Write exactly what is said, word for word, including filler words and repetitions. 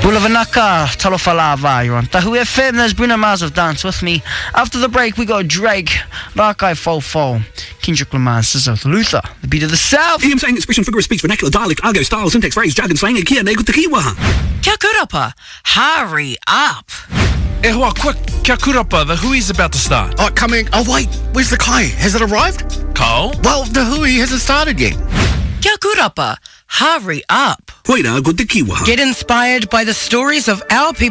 Bulavanaka, Talofalava, you're on Tahu F M. There's Bruno Mars of Dance With Me. After the break, we got Drake, Rakai Fofo, Kendrick Lamar, Scissor, Luther, the beat of the South. Ian saying expression, figure of speech, vernacular, dialect, argot, style, syntax, phrase, jargon, slang, and kia, nego, te kiwa. Kia kurapa, hurry up. E hoa, quick, kia kurapa, the hui's about to start. Oh, coming. Oh, wait, where's the kai? Has it arrived? Cole? Well, the hui hasn't started yet. Kia kurapa, hurry up. Hoira, go te kiwa. Get inspired by the stories of our people.